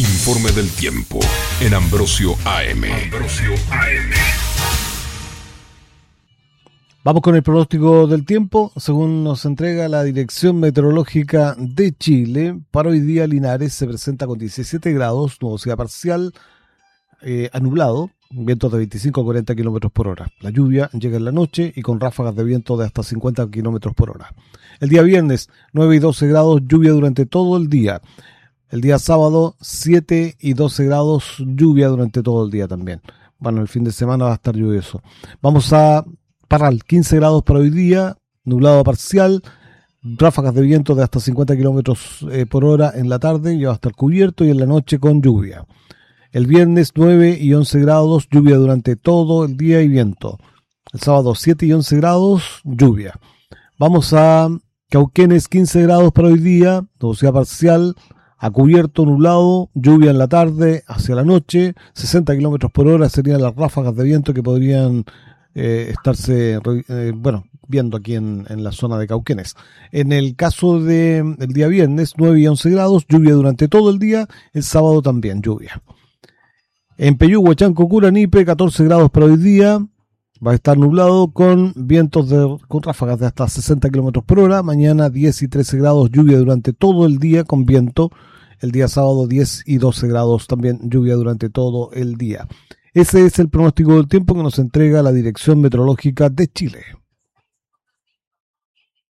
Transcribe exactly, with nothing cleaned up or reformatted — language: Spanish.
Informe del tiempo en Ambrosio A M. Ambrosio A M. Vamos con el pronóstico del tiempo, según nos entrega la Dirección Meteorológica de Chile. Para hoy día Linares se presenta con diecisiete grados, nubosidad parcial, eh, anublado, vientos de veinticinco a cuarenta kilómetros por hora. La lluvia llega en la noche y con ráfagas de viento de hasta cincuenta kilómetros por hora. El día viernes, nueve y doce grados, lluvia durante todo el día. El día sábado, siete y doce grados, lluvia durante todo el día también. Bueno, el fin de semana va a estar lluvioso. Vamos a Parral, quince grados para hoy día, nublado parcial, ráfagas de viento de hasta cincuenta kilómetros eh, por hora en la tarde, y va a estar cubierto, y en la noche con lluvia. El viernes, nueve y once grados, lluvia durante todo el día y viento. El sábado, siete y once grados, lluvia. Vamos a Cauquenes, quince grados para hoy día, nubosidad parcial, a cubierto, nublado, lluvia en la tarde, hacia la noche, sesenta kilómetros por hora serían las ráfagas de viento que podrían eh, estarse, eh, bueno, viendo aquí en, en la zona de Cauquenes. En el caso de el día viernes, nueve y once grados, lluvia durante todo el día, el sábado también lluvia. En Peyú, Huachanco, Curanipe, catorce grados para hoy día, va a estar nublado con vientos de, con ráfagas de hasta sesenta kilómetros por hora. Mañana diez y trece grados, lluvia durante todo el día con viento. El día sábado diez y doce grados, también lluvia durante todo el día. Ese es el pronóstico del tiempo que nos entrega la Dirección Meteorológica de Chile.